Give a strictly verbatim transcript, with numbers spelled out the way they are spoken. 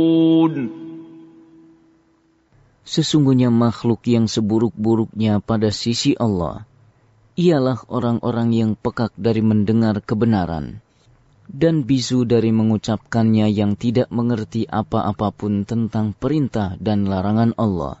Sesungguhnya makhluk yang seburuk-buruknya pada sisi Allah ialah orang-orang yang pekak dari mendengar kebenaran dan bisu dari mengucapkannya, yang tidak mengerti apa-apapun tentang perintah dan larangan Allah.